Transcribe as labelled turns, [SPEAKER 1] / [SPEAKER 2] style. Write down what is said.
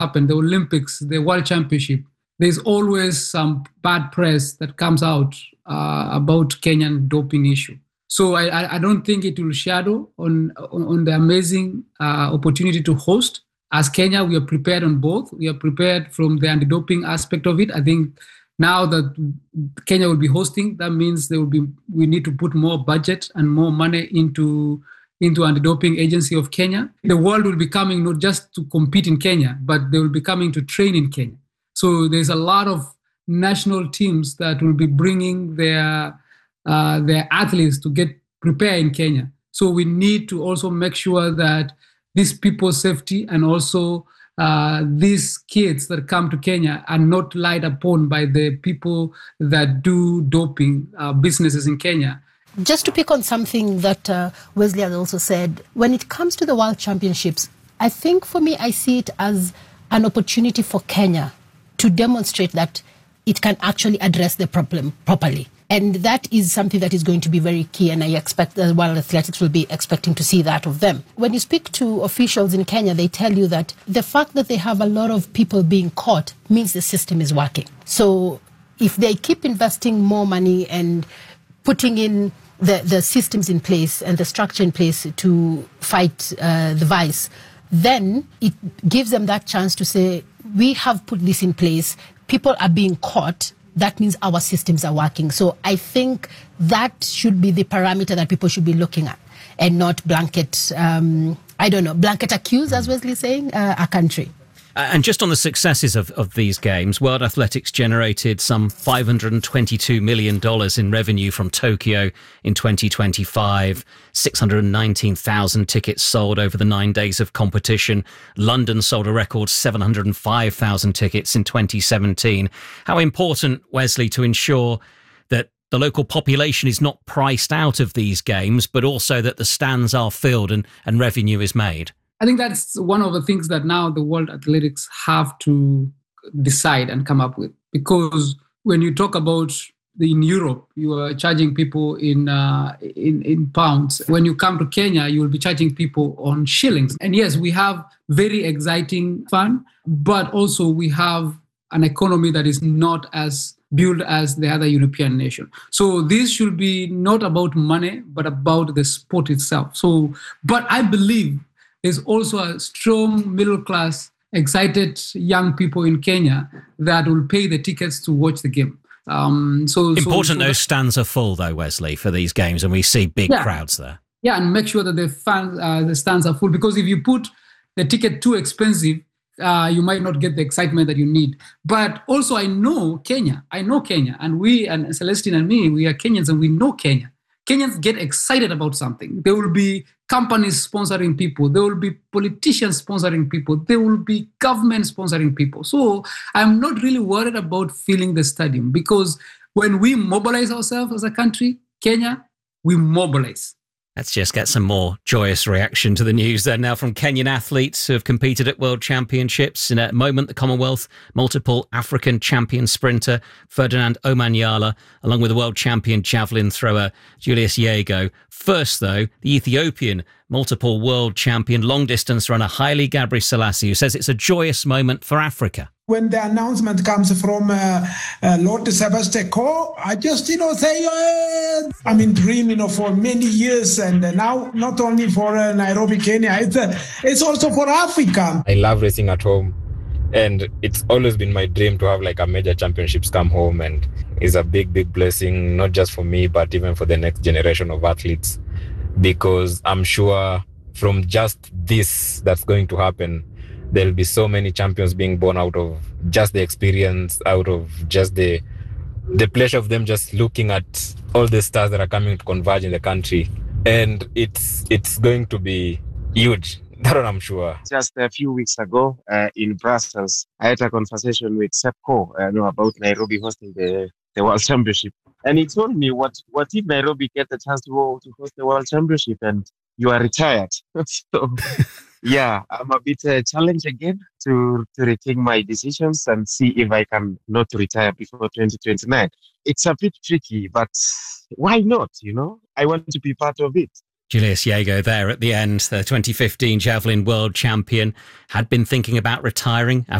[SPEAKER 1] happen, the Olympics, the World Championship, there's always some bad press that comes out about Kenyan doping issue. So I don't think it will shadow on the amazing opportunity to host. As Kenya, we are prepared on both. We are prepared from the anti-doping aspect of it. I think now that Kenya will be hosting, that means we need to put more budget and more money into anti-doping agency of Kenya. The world will be coming not just to compete in Kenya, but they will be coming to train in Kenya. So there's a lot of national teams that will be bringing their athletes to get prepared in Kenya. So we need to also make sure that these people's safety and also these kids that come to Kenya are not lied upon by the people that do doping businesses in Kenya.
[SPEAKER 2] Just to pick on something that Wesley has also said, when it comes to the World Championships, I think for me, I see it as an opportunity for Kenya to demonstrate that it can actually address the problem properly. And that is something that is going to be very key, and I expect that World Athletics will be expecting to see that of them. When you speak to officials in Kenya, they tell you that the fact that they have a lot of people being caught means the system is working. So if they keep investing more money and putting in the systems in place and the structure in place to fight the vice, then it gives them that chance to say, we have put this in place, people are being caught, that means our systems are working. So I think that should be the parameter that people should be looking at, and not blanket, blanket accuse, as Wesley is saying, a country.
[SPEAKER 3] And just on the successes of these games, World Athletics generated some $522 million in revenue from Tokyo in 2025, 619,000 tickets sold over the 9 days of competition. London sold a record 705,000 tickets in 2017. How important, Wesley, to ensure that the local population is not priced out of these games, but also that the stands are filled and revenue is made?
[SPEAKER 1] I think that's one of the things that now the World Athletics have to decide and come up with. Because when you talk about in Europe, you are charging people in pounds. When you come to Kenya, you will be charging people on shillings. And yes, we have very exciting fun, but also we have an economy that is not as built as the other European nation. So this should be not about money, but about the sport itself. But I believe there's also a strong middle class, excited young people in Kenya that will pay the tickets to watch the game.
[SPEAKER 3] Important those stands are full, though, Wesley, for these games, and we see big crowds there.
[SPEAKER 1] Yeah, and make sure that the stands are full, because if you put the ticket too expensive, you might not get the excitement that you need. But also, I know Kenya, and Celestine and me, we are Kenyans and we know Kenya. Kenyans get excited about something. There will be companies sponsoring people. There will be politicians sponsoring people. There will be government sponsoring people. So I'm not really worried about filling the stadium, because when we mobilize ourselves as a country, Kenya, we mobilize.
[SPEAKER 3] Let's just get some more joyous reaction to the news there now from Kenyan athletes who have competed at World Championships. In a moment, the Commonwealth multiple African champion sprinter Ferdinand Omanyala, along with the world champion javelin thrower Julius Yego. First, though, the Ethiopian multiple world champion long-distance runner Haile Gebrselassie, who says it's a joyous moment for Africa.
[SPEAKER 4] When the announcement comes from Lord Sebastian Coe, I just, say, I'm in dream, for many years. And now, not only for Nairobi, Kenya, it's also for Africa.
[SPEAKER 5] I love racing at home. And it's always been my dream to have a major championships come home. And it's a big, big blessing, not just for me, but even for the next generation of athletes. Because I'm sure from just this that's going to happen, there'll be so many champions being born out of just the experience, out of just the pleasure of them just looking at all the stars that are coming to converge in the country. And it's going to be huge. That I'm sure.
[SPEAKER 6] Just a few weeks ago in Brussels, I had a conversation with Seb Coe about Nairobi hosting the World Championship. And he told me, what if Nairobi get the chance to host the World Championship and you are retired? So, yeah, I'm a bit challenged again to rethink my decisions and see if I can not retire before 2029. It's a bit tricky, but why not, I want to be part of it.
[SPEAKER 3] Julius Jago there at the end, the 2015 javelin world champion, had been thinking about retiring after